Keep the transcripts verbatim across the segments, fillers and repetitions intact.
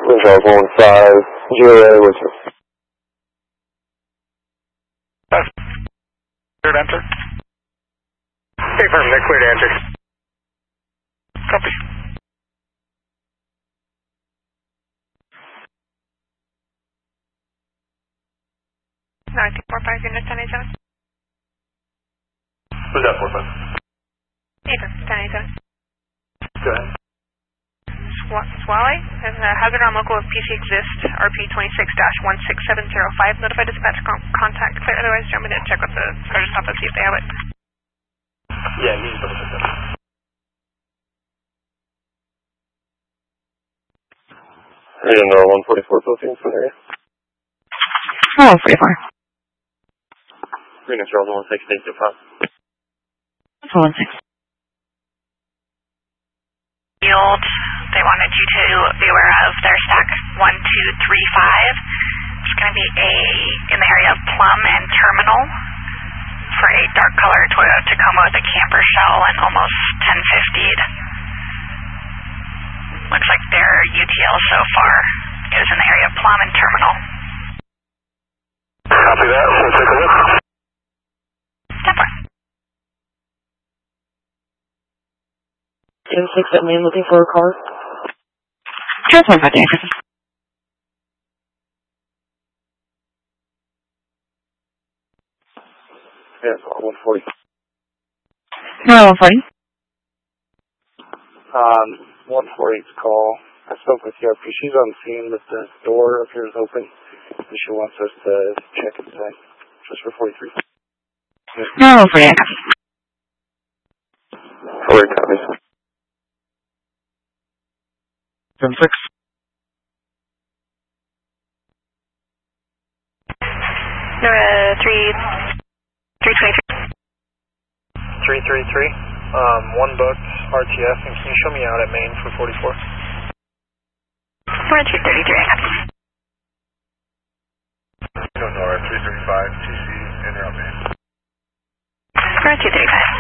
Wind Charles one five, G R A with you. Clear to enter. Affirm, they're clear to enter. Copy. nine two four five, unit ten eighty-seven. Who's that for, five? Ethan, ten eighty-seven. Go ahead. Swally has a hazard on local of P C exist, R P twenty-six dash one six seven zero five. Notify dispatch con contact clear. Otherwise, jump in and check with the sergeant's office, see if they have it. Yeah, you can double check that. Reading number one forty-four, posting from area. Oh, forty-four. Reading Charles one six eight two five. one six. Field, they wanted you to be aware of their stack one two three five. It's going to be a in the area of Plum and Terminal for a dark color Toyota Tacoma with a camper shell and almost ten fiftied. Looks like their U T L so far is in the area of Plum and Terminal. Copy that. We'll take a look. ten four. ten six, that man looking for a car. Just one five, Anderson. Yeah, one forty. No, one forty. Um, one forty-eight's call. I spoke with C R P. She's on scene, but the door up here is open, and she wants us to check inside. Just for forty-three. No, one forty, I copy. forty copies. ten six. No, uh, three, three twenty-three. three three three. Um, one booked R T F, and can you show me out at Main for forty-four? Four two thirty-three, I copy. No, Nora, three thirty-five, T C, and you're out Main. Four two thirty-five.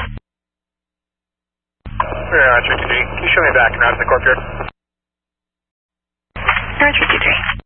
Yeah, three two three. Can you show me back and out of the courtyard? Four two two three.